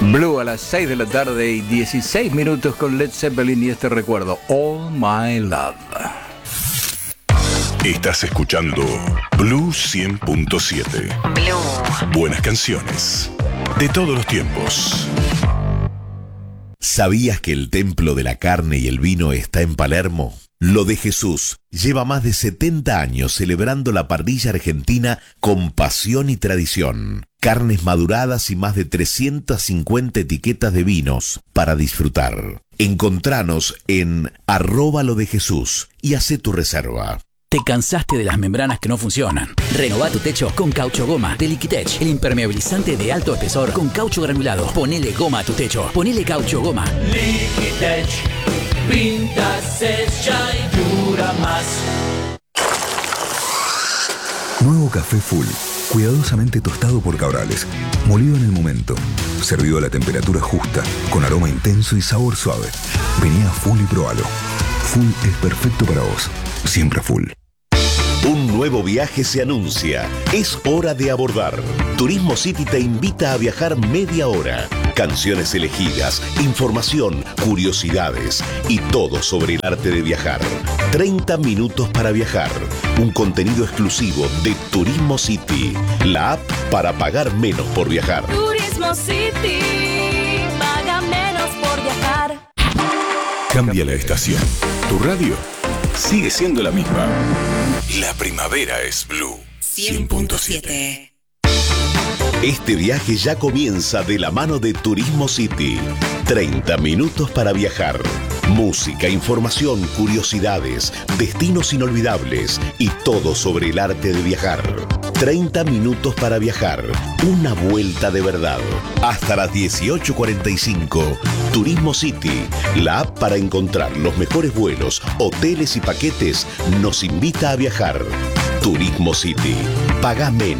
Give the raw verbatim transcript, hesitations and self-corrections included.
Blue a las seis de la tarde y dieciséis minutos con Led Zeppelin y este recuerdo, All My Love. Estás escuchando Blue cien punto siete. Blue. Buenas canciones de todos los tiempos. ¿Sabías que el templo de la carne y el vino está en Palermo? Lo de Jesús lleva más de setenta años celebrando la parrilla argentina con pasión y tradición. Carnes maduradas y más de trescientas cincuenta etiquetas de vinos para disfrutar. Encontranos en arroba lo de Jesús y hacé tu reserva. ¿Te cansaste de las membranas que no funcionan? Renová tu techo con Caucho Goma de Liquitech, el impermeabilizante de alto espesor con caucho granulado. Ponele goma a tu techo. Ponele Caucho Goma. Liquitech, pinta, sella y dura más. Nuevo café Full, cuidadosamente tostado por Cabrales, molido en el momento, servido a la temperatura justa, con aroma intenso y sabor suave. Vení a Full y probalo. Full es perfecto para vos, siempre Full. Un nuevo viaje se anuncia. Es hora de abordar. Turismo City te invita a viajar media hora. Canciones elegidas, información, curiosidades y todo sobre el arte de viajar. treinta minutos para viajar. Un contenido exclusivo de Turismo City, la app para pagar menos por viajar. Turismo City, paga menos por viajar. Cambia la estación. Tu radio sigue siendo la misma. La primavera es Blue cien punto siete. Este viaje ya comienza de la mano de Turismo City. treinta minutos para viajar. Música, información, curiosidades, destinos inolvidables y todo sobre el arte de viajar. treinta minutos para viajar. Una vuelta de verdad. Hasta las dieciocho cuarenta y cinco. Turismo City, la app para encontrar los mejores vuelos, hoteles y paquetes, nos invita a viajar. Turismo City. Paga menos